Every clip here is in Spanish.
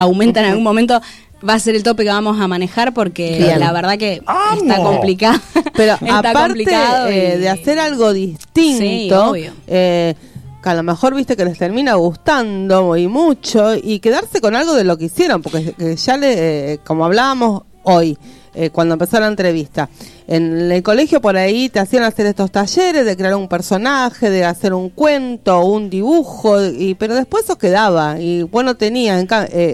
aumenta en algún momento, va a ser el tope que vamos a manejar porque Bien. La verdad que está complicado. Pero Está aparte complicado de hacer algo distinto, Sí, obvio. que a lo mejor viste que les termina gustando y mucho, y quedarse con algo de lo que hicieron, porque ya como hablábamos hoy, cuando empezó la entrevista, en el colegio por ahí te hacían hacer estos talleres de crear un personaje, de hacer un cuento, un dibujo, pero después eso quedaba y bueno, tenías,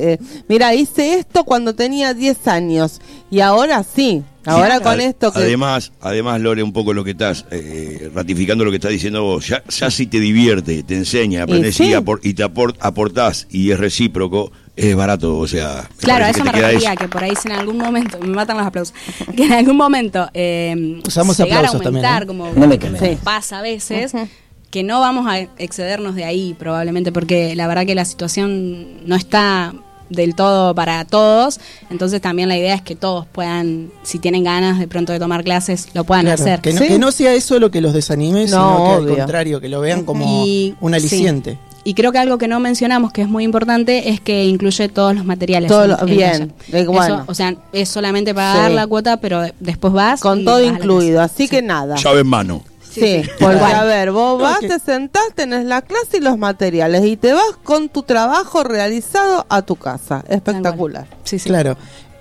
mira, hice esto cuando tenía 10 años y ahora sí. Ahora con esto que... Además, Lore, un poco lo que estás ratificando lo que estás diciendo vos, ya si te divierte, te enseña, aprendes y te aportás y es recíproco, es barato, o sea... Claro, a eso me refería, que por ahí si en algún momento, me matan los aplausos, que en algún momento usamos llegar a aplausos aumentar, también, como pasa a veces, que no vamos a excedernos de ahí probablemente, porque la verdad que la situación no está del todo para todos, entonces también la idea es que todos puedan, si tienen ganas de pronto de tomar clases, lo puedan hacer. Que no sea eso lo que los desanime, sino que al contrario, que lo vean como un aliciente. Sí. Y creo que algo que no mencionamos, que es muy importante, es que incluye todos los materiales. Bien, bueno. Eso, o sea, es solamente pagar la cuota, pero después vas... Con todo incluido, así que nada. Llave en mano. Sí, porque a ver, vos vas, te sentás, tenés la clase y los materiales y te vas con tu trabajo realizado a tu casa. Espectacular. Sí. Claro,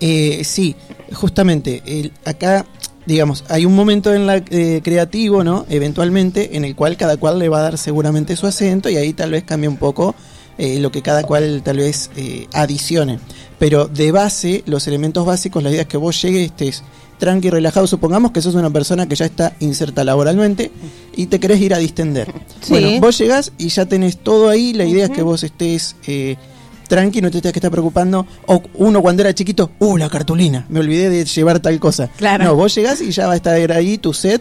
sí, justamente, acá, digamos, hay un momento en la creativo, ¿no? Eventualmente, en el cual cada cual le va a dar seguramente su acento y ahí tal vez cambie un poco lo que cada cual tal vez adicione. Pero de base, los elementos básicos, la idea es que vos llegues, estés tranqui, relajado. Supongamos que sos una persona que ya está inserta laboralmente y te querés ir a distender. Sí. Bueno, vos llegás y ya tenés todo ahí. La idea es que vos estés tranqui, no te tengas que estar preocupando. O uno cuando era chiquito, la cartulina, me olvidé de llevar tal cosa. Claro. No, vos llegás y ya va a estar ahí tu set.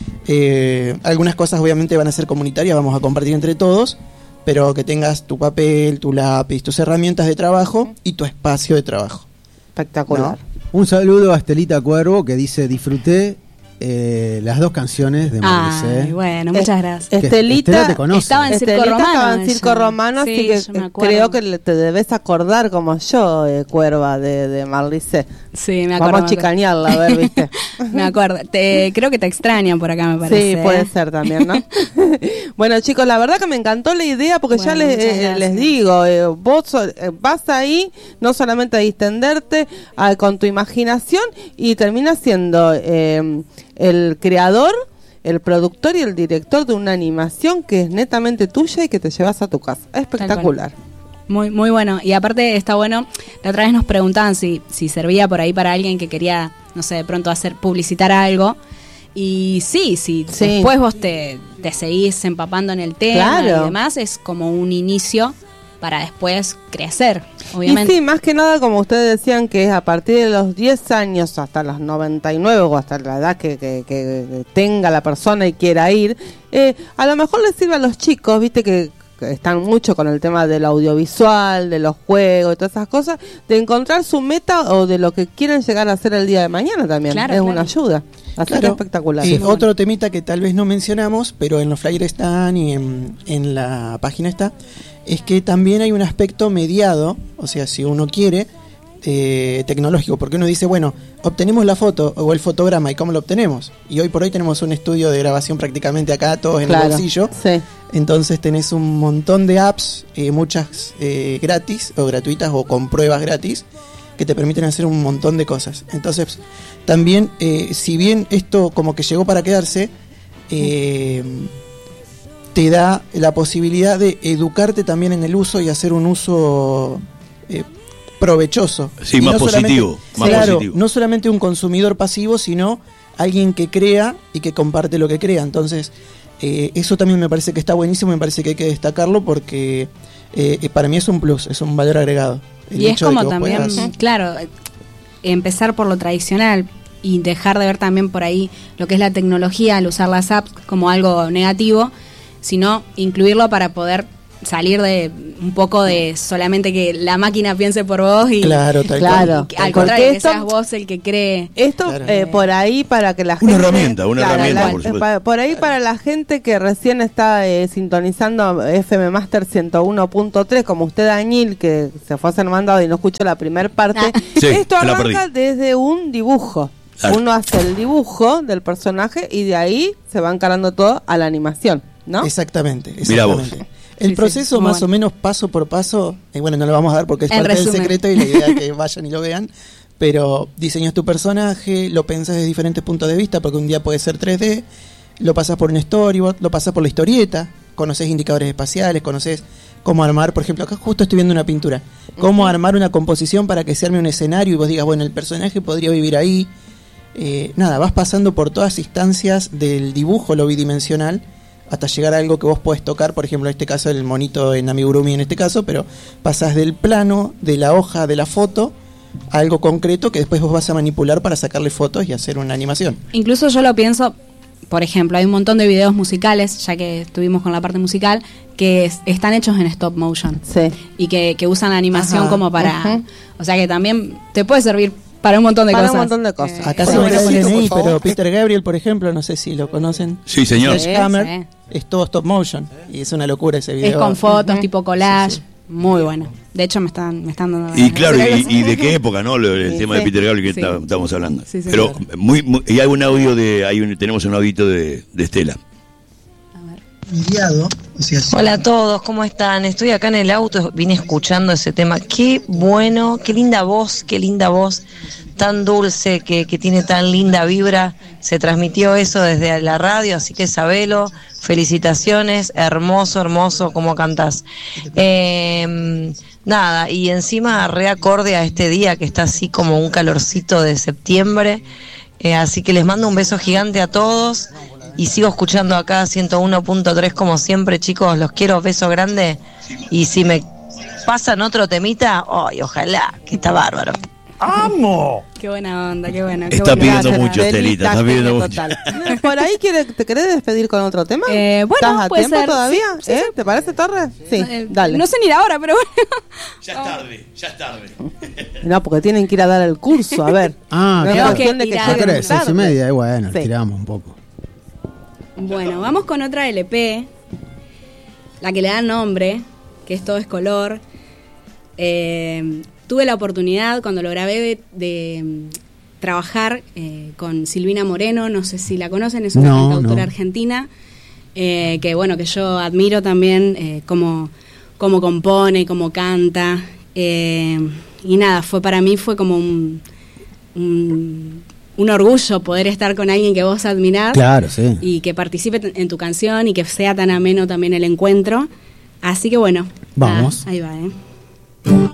Algunas cosas obviamente van a ser comunitarias, vamos a compartir entre todos, pero que tengas tu papel, tu lápiz, tus herramientas de trabajo y tu espacio de trabajo. Espectacular. ¿No? Un saludo a Estelita Cuervo que dice: disfruté las dos canciones de Maricé. Bueno, muchas gracias. Estelita te conoce. Estaba en Circo Romano. Estaba en Circo Romano, sí, así que creo que te debes acordar como yo, Cuerva, de Maricé. Sí, me acuerdo. Vamos a chicanearla, a ver, ¿viste? Me acuerdo. Creo que te extrañan por acá, me parece. Sí, puede ser también, ¿no? Bueno, chicos, la verdad que me encantó la idea porque ya les digo, vos vas ahí no solamente a distenderte con tu imaginación y terminas siendo el creador, el productor y el director de una animación que es netamente tuya y que te llevas a tu casa. Espectacular. Muy, muy bueno. Y aparte está bueno, la otra vez nos preguntaban si servía por ahí para alguien que quería, no sé, de pronto publicitar algo. Y sí, después vos te seguís empapando en el tema y demás, es como un inicio para después crecer, obviamente. Y sí, más que nada, como ustedes decían, que es a partir de los 10 años hasta los 99 o hasta la edad que tenga la persona y quiera ir, a lo mejor les sirve a los chicos, viste que están mucho con el tema del audiovisual, de los juegos y todas esas cosas, de encontrar su meta o de lo que quieren llegar a hacer el día de mañana también. Claro, una ayuda. Así que espectacular. Otro temita que tal vez no mencionamos, pero en los flyers están y en la página está, es que también hay un aspecto mediado, o sea, si uno quiere, tecnológico, porque uno dice, bueno, obtenemos la foto o el fotograma, ¿y cómo lo obtenemos? Y hoy por hoy tenemos un estudio de grabación prácticamente acá, todos en el bolsillo. Sí. Entonces tenés un montón de apps, muchas gratis o gratuitas o con pruebas gratis, que te permiten hacer un montón de cosas. Entonces, también, si bien esto como que llegó para quedarse, te da la posibilidad de educarte también en el uso y hacer un uso provechoso. Sí, y más positivo. Positivo. No solamente un consumidor pasivo, sino alguien que crea y que comparte lo que crea. Entonces, eso también me parece que está buenísimo, me parece que hay que destacarlo porque para mí es un plus, es un valor agregado. Y es como también, claro, empezar por lo tradicional y dejar de ver también por ahí lo que es la tecnología al usar las apps como algo negativo, sino incluirlo para poder salir de un poco de solamente que la máquina piense por vos y claro, tal claro. Y, al contrario, que seas vos el que cree. Esto Claro. Por ahí para que la gente... Una herramienta, por supuesto. Por ahí para la gente que recién está sintonizando FM Master 101.3, como usted, Daniel, que se fue a hacer mandado y no escuchó la primera parte. Sí, esto la arranca desde un dibujo. Claro. Uno hace el dibujo del personaje y de ahí se va encarando todo a la animación, ¿no? Exactamente. Mirá vos. El Sí, proceso sí, más bueno. o menos paso por paso, bueno, no lo vamos a dar porque es En parte del resumen. secreto y la idea es que vayan y lo vean, pero diseñas tu personaje, lo pensás desde diferentes puntos de vista, porque un día puede ser 3D, lo pasas por un storyboard, lo pasas por la historieta, conoces indicadores espaciales, conoces cómo armar, por ejemplo, acá justo estoy viendo una pintura, cómo armar una composición para que se arme un escenario y vos digas, bueno, el personaje podría vivir ahí. Nada, vas pasando por todas instancias del dibujo, lo bidimensional, hasta llegar a algo que vos podés tocar, por ejemplo, en este caso el monito en amigurumi en este caso, pero pasás del plano, de la hoja, de la foto, a algo concreto que después vos vas a manipular para sacarle fotos y hacer una animación. Incluso yo lo pienso, por ejemplo, hay un montón de videos musicales, ya que estuvimos con la parte musical, que están hechos en stop motion. Sí. Y que usan la animación Ajá, como para... ajá. O sea que también te puede servir para un montón de Para cosas. un montón de cosas. Acá Por se me ejemplo, cae el por DNI, favor. pero Peter Gabriel, por ejemplo, no sé si lo conocen. Sí, señor. Sledgehammer, Sí. es todo stop motion y es una locura ese video. Es con fotos, tipo collage, Sí, sí. muy bueno. De hecho me están dando... Y claro, y de qué época, ¿no? El Sí, tema sí. de Peter Gabriel que Sí. estamos hablando. Sí, sí, Pero claro. y hay un audio tenemos un audito de Estela. Hola a todos, ¿cómo están? Estoy acá en el auto, vine escuchando ese tema. Qué bueno, qué linda voz, tan dulce, que tiene tan linda vibra. Se transmitió eso desde la radio, así que sabelo, felicitaciones, hermoso cómo cantás. Nada, y encima reacorde a este día que está así como un calorcito de septiembre. Así que les mando un beso gigante a todos. Y sigo escuchando acá 101.3 como siempre, chicos, los quiero, beso grande. Y si me pasan otro temita, ¡ay, ojalá! Que está bárbaro. Qué buena onda, qué bueno. Está qué pidiendo bueno. mucho, Estelita, está pidiendo mucho. Total. Por ahí te querés despedir con otro tema. Bueno, ¿Estás a puede tiempo ser. todavía? Sí, sí. ¿Te parece, Torres? Sí, dale. No sé ni la hora, pero bueno. Ya es tarde. No, porque tienen que ir a dar el curso, a ver. Ah, no es tenemos cuestión que de que ir a- ¿qué lleguen crees? tarde. 6:30, y bueno, Sí. tiramos un poco. Bueno, vamos con otra LP, la que le da nombre, que es Todo es Color. Tuve la oportunidad cuando lo grabé de trabajar con Silvina Moreno, no sé si la conocen, es una No, cantautora no. argentina, que bueno, que yo admiro también cómo compone, cómo canta. Y nada, para mí fue como un orgullo poder estar con alguien que vos admirás. Claro, sí. Y que participe en tu canción y que sea tan ameno también el encuentro. Así que bueno, Vamos. ahí va,